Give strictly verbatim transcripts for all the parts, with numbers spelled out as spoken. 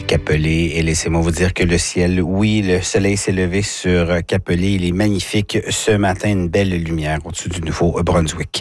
Capelé. Et laissez-moi vous dire que le ciel, oui, le soleil s'est levé sur Capelé. Il est magnifique ce matin, une belle lumière au-dessus du Nouveau-Brunswick.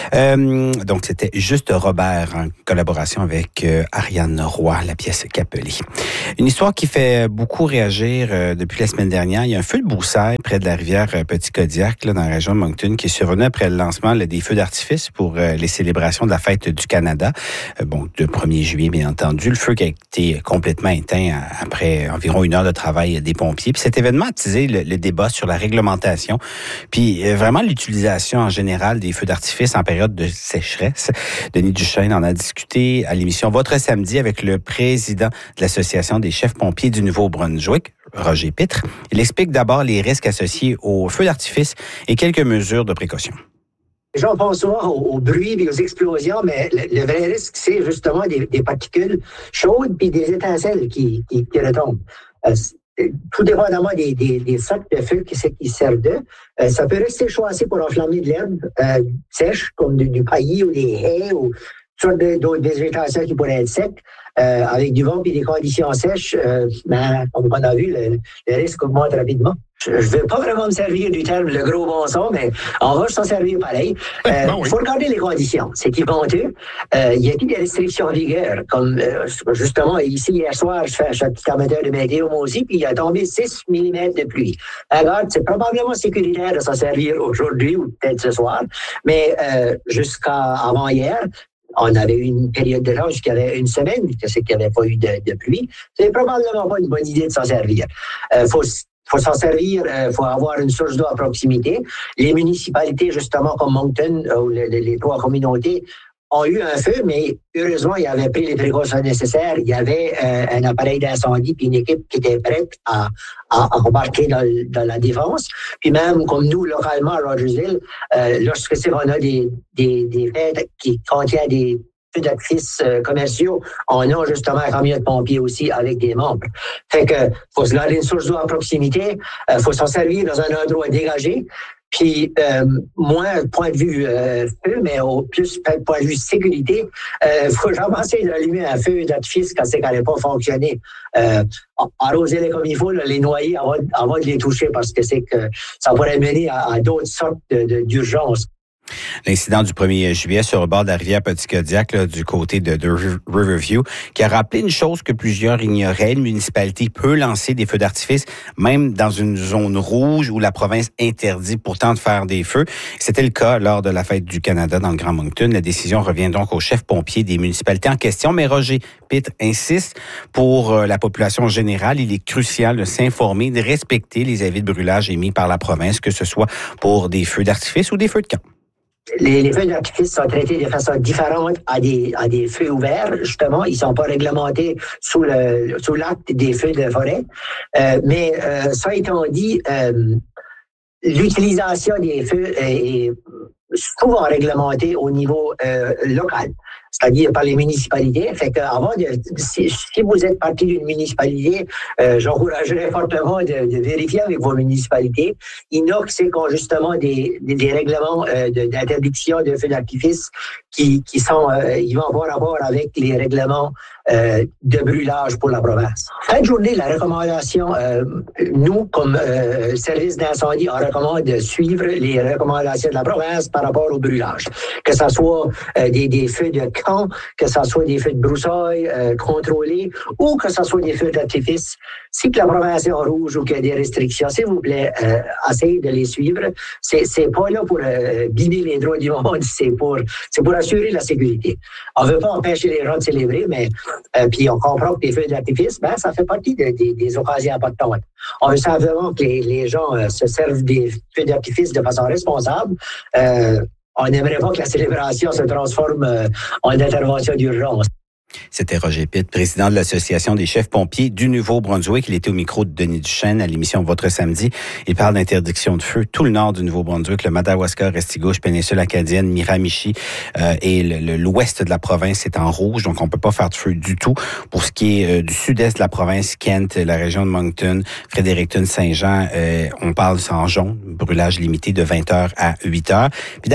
Euh, donc, c'était Juste Robert en collaboration avec euh, Ariane Roy, la pièce Capelé. Une histoire qui fait beaucoup réagir euh, depuis la semaine dernière. Il y a un feu de broussailles près de la rivière euh, Petit-Kodiak, là, dans la région de Moncton, qui est survenu après le lancement là, des feux d'artifice pour euh, les célébrations de la fête du Canada. Euh, bon, le premier juillet, bien entendu. Le feu qui a été complètement éteint après environ une heure de travail des pompiers. Puis cet événement a attisé le, le débat sur la réglementation, puis euh, vraiment l'utilisation en général des feux d'artifice en période de sécheresse. Denis Duchesne en a discuté à l'émission Votre Samedi avec le président de l'Association des chefs pompiers du Nouveau-Brunswick, Roger Pitre. Il explique d'abord les risques associés aux feux d'artifice et quelques mesures de précaution. Les gens pensent souvent au, au bruit et aux explosions, mais le, le vrai risque, c'est justement des, des particules chaudes puis des étincelles qui, qui, qui retombent. Euh, tout dépendamment des, des, des sacs de feu qui, qui servent d'eux, euh, ça peut rester choisi pour enflammer de l'herbe euh, sèche, comme du, du paillis ou des haies ou toutes sortes d'autres végétations qui pourraient être secs. Euh, avec du vent et des conditions sèches, euh, ben, comme on a vu, le, le risque augmente rapidement. Je ne veux pas vraiment me servir du terme le gros bon son, mais on va s'en servir pareil. Il euh, bon, oui. faut regarder les conditions. C'est épouvanteux. Euh, il y a eu des restrictions en vigueur. Comme euh, justement, ici, hier soir, je fais un petit amateur de météo moi aussi, puis il a tombé six millimètres de pluie. Regarde, c'est probablement sécuritaire de s'en servir aujourd'hui ou peut-être ce soir, mais euh, jusqu'à avant hier, on avait eu une période de temps jusqu'à une semaine, c'est qu'il n'y avait pas eu de, de pluie. C'est probablement pas une bonne idée de s'en servir. Euh, faut faut s'en servir, il euh, faut avoir une source d'eau à proximité. Les municipalités, justement, comme Moncton, ou les, les trois communautés, ont eu un feu, mais heureusement, ils avaient pris les précautions nécessaires. Il y avait euh, un appareil d'incendie puis une équipe qui était prête à, à, à embarquer dans, dans la défense. Puis même, comme nous, localement, à Rogersville, euh, lorsque c'est, on a des, des, des fêtes qui contiennent des feux d'artifice euh, commerciaux, on a justement un camion de pompiers aussi avec des membres. Fait que faut se garder une source d'eau à proximité, euh, faut s'en servir dans un endroit dégagé. Puis, euh, moins point de vue euh, feu, mais au plus point de vue sécurité, il euh, faut jamais essayer d'allumer un feu d'artifice quand c'est qu'elle n'a pas fonctionné. Euh, arroser-les comme il faut, là, les noyer avant, avant de les toucher, parce que c'est que ça pourrait mener à, à d'autres sortes de, de, d'urgences. L'incident du premier juillet sur le bord de la rivière Petit-Kodiak, là, du côté de, de Riverview, qui a rappelé une chose que plusieurs ignoraient. Une municipalité peut lancer des feux d'artifice, même dans une zone rouge où la province interdit pourtant de faire des feux. C'était le cas lors de la fête du Canada dans le Grand Moncton. La décision revient donc au chef pompier des municipalités en question. Mais Roger Pitre insiste, pour la population générale, il est crucial de s'informer, de respecter les avis de brûlage émis par la province, que ce soit pour des feux d'artifice ou des feux de camp. Les, les feux d'artifice sont traités de façon différente à des, à des feux ouverts. Justement, ils sont pas réglementés sous le sous l'acte des feux de forêt. Euh, mais euh, ça étant dit, euh, l'utilisation des feux est souvent réglementée au niveau euh, local, c'est-à-dire par les municipalités. Fait que avant de, si, si vous êtes partie d'une municipalité, euh, j'encouragerais fortement de, de vérifier avec vos municipalités. Inox, c'est qu'on justement des, des, des règlements euh, de, d'interdiction de feux d'artifice qui, qui sont, euh, ils vont avoir rapport avec les règlements euh, de brûlage pour la province. Fin de journée, la recommandation, euh, nous, comme euh, service d'incendie, on recommande de suivre les recommandations de la province par rapport au brûlage. Que ce soit euh, des, des feux de camp, que ce soit des feux de broussailles euh, contrôlés ou que ce soit des feux d'artifice. Si que la province est en rouge ou qu'il y a des restrictions, s'il vous plaît, euh, essayez de les suivre. C'est, c'est pas là pour euh, bimer les droits du monde, c'est pour, c'est pour assurer la sécurité. On veut pas empêcher les gens de célébrer, mais euh, puis on comprend que les feux d'artifice, ben, ça fait partie de, de, des occasions importantes. On veut simplement que les, les gens euh, se servent des feux d'artifice de façon responsable. Euh, on n'aimerait pas que la célébration se transforme euh, en intervention d'urgence. C'était Roger Pitre, président de l'Association des chefs pompiers du Nouveau-Brunswick. Il était au micro de Denis Duchesne à l'émission Votre Samedi. Il parle d'interdiction de feu. Tout le nord du Nouveau-Brunswick, le Madawaska, Restigouche, péninsule acadienne, Miramichi euh, et le, le, l'ouest de la province est en rouge. Donc, on peut pas faire de feu du tout. Pour ce qui est euh, du sud-est de la province, Kent, la région de Moncton, Fredericton, Saint-Jean, euh, on parle en jaune, brûlage limité de vingt heures à huit heures. Puis d'ailleurs,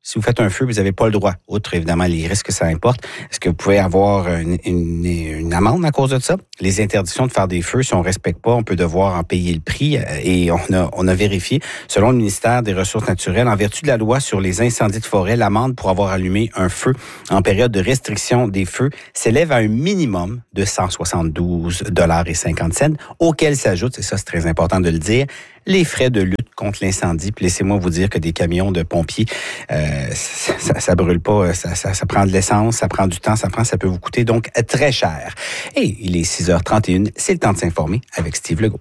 Si vous faites un feu, vous n'avez pas le droit, outre évidemment les risques que ça importe. Est-ce que vous pouvez avoir une, une, une amende à cause de ça? Les interdictions de faire des feux, si on ne respecte pas, on peut devoir en payer le prix. Et on a, on a vérifié, selon le ministère des Ressources naturelles, en vertu de la loi sur les incendies de forêt, l'amende pour avoir allumé un feu en période de restriction des feux s'élève à un minimum de cent soixante-douze dollars et cinquante cents, auquel s'ajoute, et ça c'est très important de le dire, les frais de lutte contre l'incendie. Puis laissez-moi vous dire que des camions de pompiers, euh, ça, ça, ça brûle pas, ça, ça, ça prend de l'essence, ça prend du temps, ça prend, ça peut vous coûter donc très cher. Et il est six heures trente et une, c'est le temps de s'informer avec Steve Legault.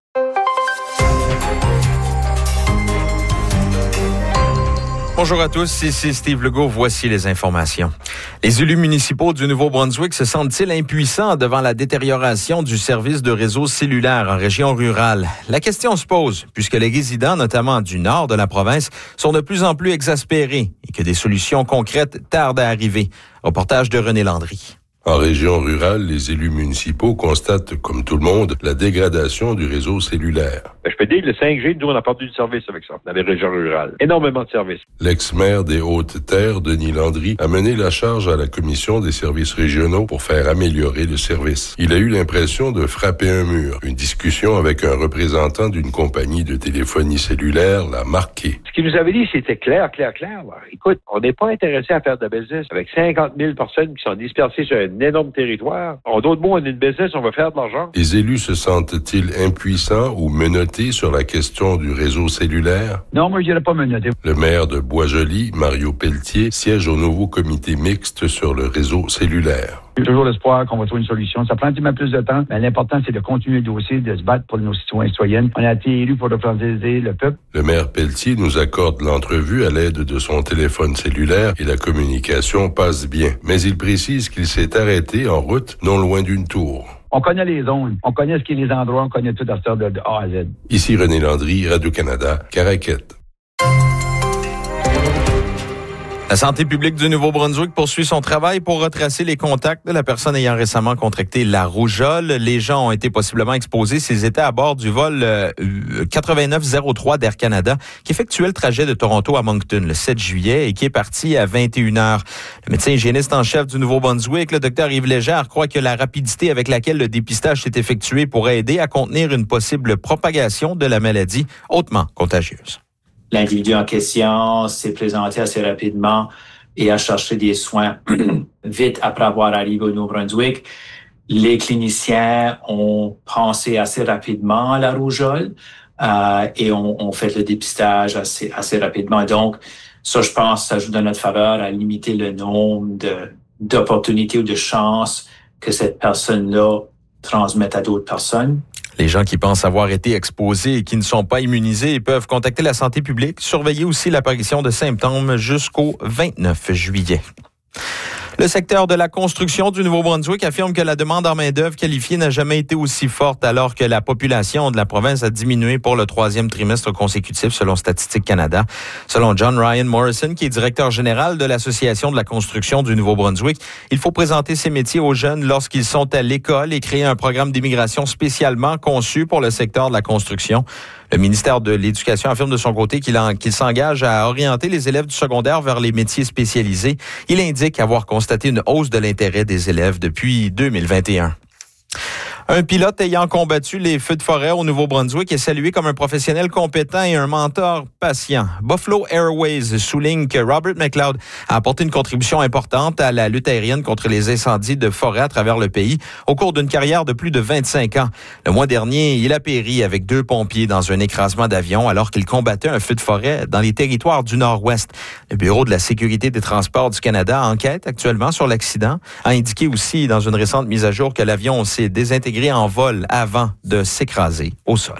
Bonjour à tous, ici Steve Legault, voici les informations. Les élus municipaux du Nouveau-Brunswick se sentent-ils impuissants devant la détérioration du service de réseau cellulaire en région rurale? La question se pose, puisque les résidents, notamment du nord de la province, sont de plus en plus exaspérés et que des solutions concrètes tardent à arriver. Reportage de René Landry. En région rurale, les élus municipaux constatent, comme tout le monde, la dégradation du réseau cellulaire. Je peux dire que le cinq G, nous, on a perdu du service avec ça, dans les régions rurales. Énormément de services. L'ex-maire des Hautes-Terres, Denis Landry, a mené la charge à la Commission des services régionaux pour faire améliorer le service. Il a eu l'impression de frapper un mur. Une discussion avec un représentant d'une compagnie de téléphonie cellulaire l'a marqué. Ce qu'il nous avait dit, c'était clair, clair, clair. Là. Écoute, on n'est pas intéressé à faire de business avec cinquante mille personnes qui sont dispersées sur un énorme territoire. En d'autres mots, on est une business, on va faire de l'argent. Les élus se sentent-ils impuissants ou menottés sur la question du réseau cellulaire? Non, moi, je dirais pas menotté. Le maire de Boisjoli, Mario Pelletier, siège au nouveau comité mixte sur le réseau cellulaire. J'ai toujours l'espoir qu'on va trouver une solution. Ça prend un petit peu plus de temps, mais l'important, c'est de continuer le dossier, de se battre pour nos citoyens et citoyennes. On a été élus pour représenter le peuple. Le maire Pelletier nous accorde l'entrevue à l'aide de son téléphone cellulaire et la communication passe bien. Mais il précise qu'il s'est arrêté en route, non loin d'une tour. On connaît les zones, on connaît ce qui est les endroits, on connaît tout à cette heure de A à Z. Ici René Landry, Radio-Canada, Caraquette. La santé publique du Nouveau-Brunswick poursuit son travail pour retracer les contacts de la personne ayant récemment contracté la rougeole. Les gens ont été possiblement exposés s'ils étaient à bord du vol euh, quatre-vingt-neuf zéro trois d'Air Canada qui effectuait le trajet de Toronto à Moncton le sept juillet et qui est parti à vingt et une heures. Le médecin hygiéniste en chef du Nouveau-Brunswick, le docteur Yves Légère, croit que la rapidité avec laquelle le dépistage s'est effectué pourrait aider à contenir une possible propagation de la maladie hautement contagieuse. L'individu en question s'est présenté assez rapidement et a cherché des soins vite après avoir arrivé au Nouveau-Brunswick. Les cliniciens ont pensé assez rapidement à la rougeole euh, et ont, ont fait le dépistage assez, assez rapidement. Donc, ça, je pense, ça joue dans notre faveur à limiter le nombre de, d'opportunités ou de chances que cette personne-là transmette à d'autres personnes. Les gens qui pensent avoir été exposés et qui ne sont pas immunisés peuvent contacter la santé publique. Surveiller aussi l'apparition de symptômes jusqu'au vingt-neuf juillet. Le secteur de la construction du Nouveau-Brunswick affirme que la demande en main-d'œuvre qualifiée n'a jamais été aussi forte alors que la population de la province a diminué pour le troisième trimestre consécutif selon Statistique Canada. Selon John Ryan Morrison, qui est directeur général de l'Association de la construction du Nouveau-Brunswick, il faut présenter ces métiers aux jeunes lorsqu'ils sont à l'école et créer un programme d'immigration spécialement conçu pour le secteur de la construction. Le ministère de l'Éducation affirme de son côté qu'il, en, qu'il s'engage à orienter les élèves du secondaire vers les métiers spécialisés. Il indique avoir constaté une hausse de l'intérêt des élèves depuis deux mille vingt et un. Un pilote ayant combattu les feux de forêt au Nouveau-Brunswick est salué comme un professionnel compétent et un mentor patient. Buffalo Airways souligne que Robert McLeod a apporté une contribution importante à la lutte aérienne contre les incendies de forêt à travers le pays au cours d'une carrière de plus de vingt-cinq ans. Le mois dernier, il a péri avec deux pompiers dans un écrasement d'avion alors qu'il combattait un feu de forêt dans les territoires du Nord-Ouest. Le Bureau de la sécurité des transports du Canada enquête actuellement sur l'accident, a indiqué aussi dans une récente mise à jour que l'avion s'est désintégré en vol avant de s'écraser au sol.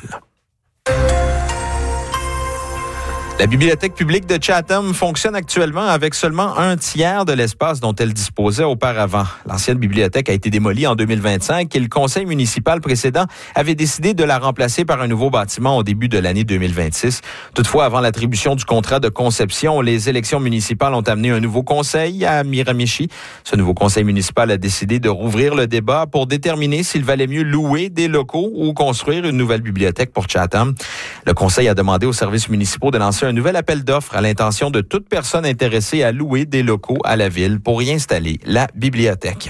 La bibliothèque publique de Chatham fonctionne actuellement avec seulement un tiers de l'espace dont elle disposait auparavant. L'ancienne bibliothèque a été démolie en deux mille vingt-cinq et le conseil municipal précédent avait décidé de la remplacer par un nouveau bâtiment au début de l'année deux mille vingt-six. Toutefois, avant l'attribution du contrat de conception, les élections municipales ont amené un nouveau conseil à Miramichi. Ce nouveau conseil municipal a décidé de rouvrir le débat pour déterminer s'il valait mieux louer des locaux ou construire une nouvelle bibliothèque pour Chatham. Le conseil a demandé aux services municipaux de lancer un un nouvel appel d'offres à l'intention de toute personne intéressée à louer des locaux à la ville pour y installer la bibliothèque.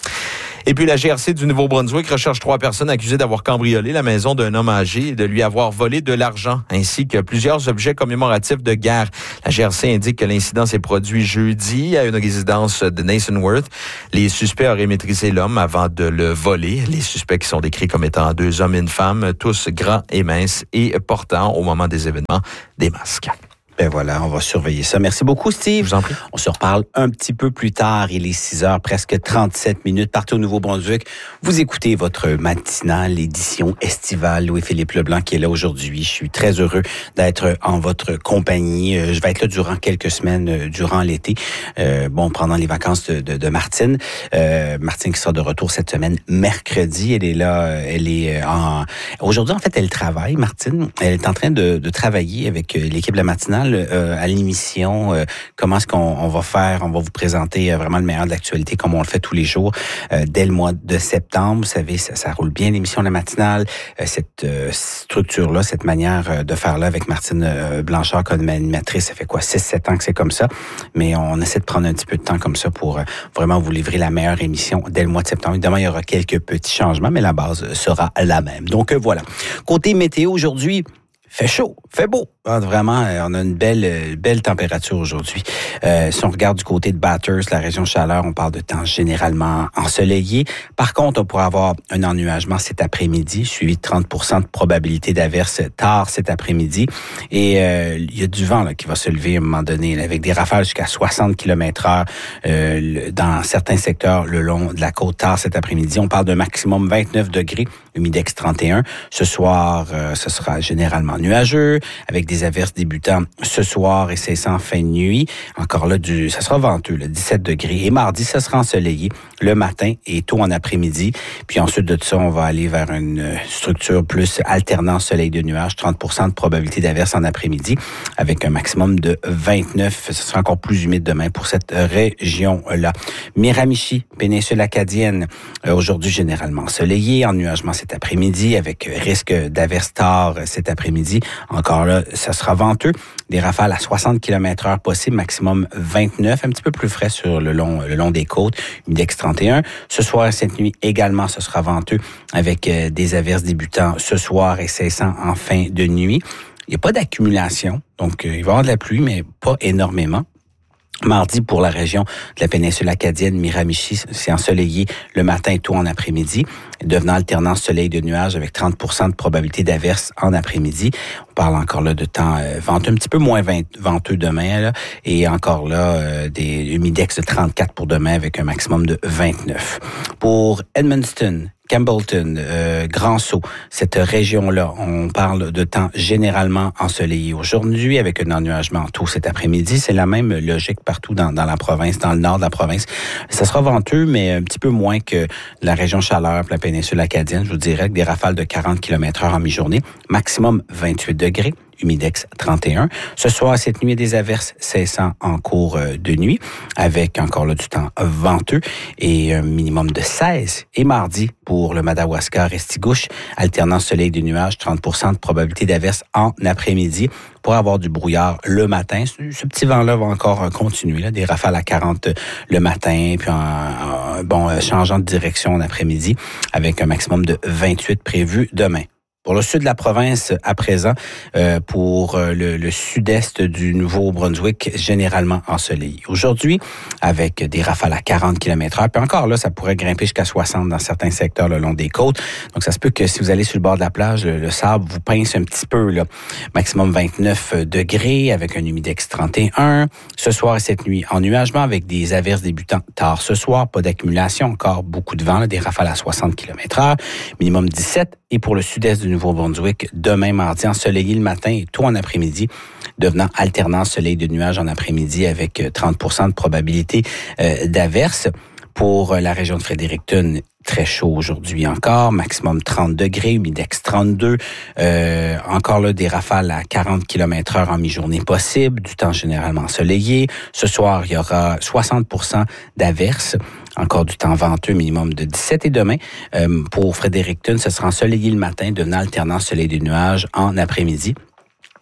Et puis la G R C du Nouveau-Brunswick recherche trois personnes accusées d'avoir cambriolé la maison d'un homme âgé et de lui avoir volé de l'argent, ainsi que plusieurs objets commémoratifs de guerre. La G R C indique que l'incident s'est produit jeudi à une résidence de Nasonworth. Les suspects auraient maîtrisé l'homme avant de le voler. Les suspects qui sont décrits comme étant deux hommes et une femme, tous grands et minces et portant, au moment des événements, des masques. Ben voilà, on va surveiller ça. Merci beaucoup, Steve. Je vous en prie. On se reparle un petit peu plus tard. Il est six heures, presque trente-sept minutes. Partez au Nouveau-Brunswick. Vous écoutez votre matinale, édition estivale. Louis-Philippe Leblanc qui est là aujourd'hui. Je suis très heureux d'être en votre compagnie. Je vais être là durant quelques semaines, durant l'été. Euh, bon, pendant les vacances de, de, de Martine. Euh, Martine qui sera de retour cette semaine, mercredi. Elle est là, elle est en... Aujourd'hui, en fait, elle travaille, Martine. Elle est en train de, de travailler avec l'équipe de la matinale Euh, à l'émission, euh, comment est-ce qu'on on va faire, on va vous présenter euh, vraiment le meilleur de l'actualité comme on le fait tous les jours euh, dès le mois de septembre. Vous savez, ça, ça roule bien l'émission de la matinale, euh, cette euh, structure-là, cette manière euh, de faire là avec Martine euh, Blanchard comme animatrice, ça fait quoi, six sept ans que c'est comme ça, mais on essaie de prendre un petit peu de temps comme ça pour euh, vraiment vous livrer la meilleure émission dès le mois de septembre. Évidemment, il y aura quelques petits changements, mais la base sera la même. Donc euh, voilà. Côté météo aujourd'hui, fait chaud, fait beau. Ah, vraiment, on a une belle belle température aujourd'hui. Euh, si on regarde du côté de Bathurst, la région chaleur, on parle de temps généralement ensoleillé. Par contre, on pourrait avoir un ennuagement cet après-midi, suivi de trente pour cent de probabilité d'averse tard cet après-midi. Et euh, il y a du vent là, qui va se lever à un moment donné, là, avec des rafales jusqu'à soixante kilomètres heure euh, dans certains secteurs le long de la côte tard cet après-midi. On parle d'un maximum vingt-neuf degrés, humidex trente et un. Ce soir, euh, ce sera généralement nuageux, avec des averses débutant ce soir et cessant en fin de nuit. Encore là, du, ça sera venteux, là, dix-sept degrés. Et mardi, ça sera ensoleillé le matin et tôt en après-midi. Puis ensuite de ça, on va aller vers une structure plus alternant soleil de nuages, trente pour cent de probabilité d'averse en après-midi, avec un maximum de vingt-neuf. Ce sera encore plus humide demain pour cette région-là. Miramichi, péninsule acadienne, euh, aujourd'hui généralement ensoleillé, ennuagement cet après-midi, avec risque d'averse tard cet après-midi. Encore là, ça sera venteux. Des rafales à soixante kilomètres heure possible, maximum vingt-neuf, un petit peu plus frais sur le long, le long des côtes, humidex trente et un. Ce soir et cette nuit également, ce sera venteux avec euh, des averses débutant ce soir et cessant en fin de nuit. Il n'y a pas d'accumulation, donc euh, il va y avoir de la pluie, mais pas énormément. Mardi, pour la région de la péninsule acadienne, Miramichi, c'est ensoleillé le matin et tôt en après-midi, devenant alternance soleil de nuages avec trente pour cent de probabilité d'averse en après-midi. On parle encore là de temps euh, venteux, un petit peu moins venteux demain, là, et encore là, euh, des humidex de trente-quatre pour demain avec un maximum de vingt-neuf. Pour Edmundston, Campbellton, euh, Grand-Sault, cette région-là, on parle de temps généralement ensoleillé aujourd'hui avec un ennuagement tôt cet après-midi. C'est la même logique partout dans, dans la province, dans le nord de la province. Ça sera venteux, mais un petit peu moins que la région chaleur, la péninsule acadienne. Je vous dirais que des rafales de quarante kilomètres heure en mi-journée, maximum vingt-huit degrés. Humidex trente et un. Ce soir, cette nuit, des averses cessant en cours de nuit, avec encore là du temps venteux et un minimum de seize. Et mardi, pour le Madawaska, Restigouche, alternant soleil de nuages, trente pour cent de probabilité d'averse en après-midi, pour avoir du brouillard le matin. Ce petit vent-là va encore continuer, là, des rafales à quarante le matin, puis en, en bon, changeant de direction en après-midi, avec un maximum de vingt-huit prévu demain. Pour le sud de la province, à présent, euh, pour le, le sud-est du Nouveau-Brunswick, généralement ensoleillé. Aujourd'hui, avec des rafales à quarante kilomètres heure, puis encore là, ça pourrait grimper jusqu'à soixante dans certains secteurs le long des côtes. Donc, ça se peut que si vous allez sur le bord de la plage, le, le sable vous pince un petit peu, là. Maximum vingt-neuf degrés, avec un humidex trente et un. Ce soir et cette nuit, ennuagement avec des averses débutant tard ce soir. Pas d'accumulation, encore beaucoup de vent, là, des rafales à soixante kilomètres heure. Minimum dix-sept. Et pour le sud-est du Nouveau-Brunswick, demain mardi, ensoleillé le matin et tôt en après-midi, devenant alternance soleil de nuages en après-midi avec trente pour cent de probabilité euh, d'averse. Pour la région de Fredericton, très chaud aujourd'hui encore, maximum trente degrés, humidex trente-deux. Euh, encore là, des rafales à quarante kilomètres heure en mi-journée possible, du temps généralement ensoleillé. Ce soir, il y aura soixante pour cent d'averses. Encore du temps venteux, minimum de dix-sept. Et demain, euh, pour Fredericton, ce sera ensoleillé le matin, devenant alternance soleil de nuages en après-midi,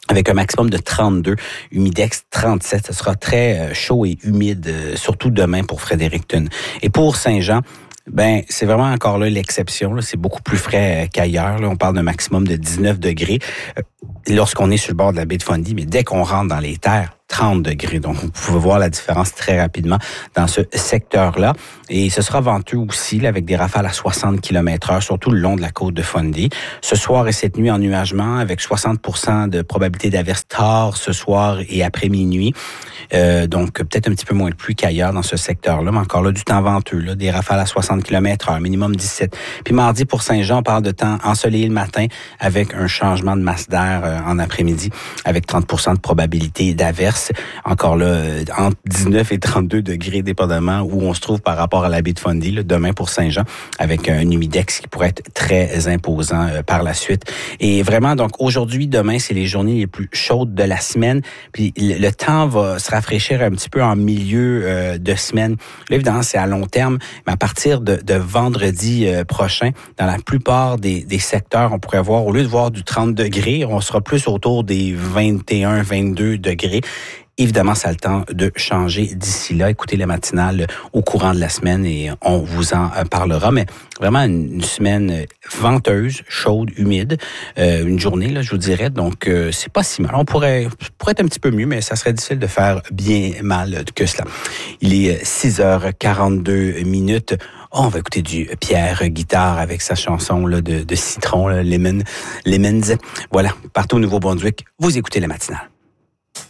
avec un maximum de trente-deux, humidex trente-sept. Ce sera très chaud et humide, surtout demain pour Fredericton. Et pour Saint-Jean, ben c'est vraiment encore là l'exception. Là. C'est beaucoup plus frais qu'ailleurs. Là. On parle d'un maximum de dix-neuf degrés lorsqu'on est sur le bord de la baie de Fundy, mais dès qu'on rentre dans les terres, trente degrés. Donc, vous pouvez voir la différence très rapidement dans ce secteur-là. Et ce sera venteux aussi, là, avec des rafales à soixante kilomètres heure, surtout le long de la côte de Fundy. Ce soir et cette nuit, ennuagement, avec soixante pour cent de probabilité d'averse tard ce soir et après minuit. Euh, donc, peut-être un petit peu moins de pluie qu'ailleurs dans ce secteur-là, mais encore là, du temps venteux, là, des rafales à soixante kilomètres heure, minimum dix-sept. Puis mardi, pour Saint-Jean, on parle de temps ensoleillé le matin, avec un changement de masse d'air euh, en après-midi, avec trente pour cent de probabilité d'averse. Encore là, entre dix-neuf et trente-deux degrés, dépendamment où on se trouve par rapport à la baie de Fundy, là, demain pour Saint-Jean, avec un humidex qui pourrait être très imposant euh, par la suite. Et vraiment, donc aujourd'hui, demain, c'est les journées les plus chaudes de la semaine. Puis le, le temps va se rafraîchir un petit peu en milieu euh, de semaine. Là, évidemment, c'est à long terme, mais à partir de, de vendredi euh, prochain, dans la plupart des, des secteurs, on pourrait voir, au lieu de voir du trente degrés, on sera plus autour des vingt et un, vingt-deux degrés. Évidemment, ça a le temps de changer d'ici là. Écoutez la matinale au courant de la semaine et on vous en parlera. Mais vraiment une semaine venteuse, chaude, humide, euh, une journée, là, je vous dirais. Donc, euh, c'est pas si mal. On pourrait, pourrait être un petit peu mieux, mais ça serait difficile de faire bien mal que cela. Il est six heures quarante-deux minutes. Oh, on va écouter du Pierre Guitare avec sa chanson là, de, de citron, là, Lemon, Lemons. Voilà, partout au Nouveau-Brunswick, vous écoutez la matinale.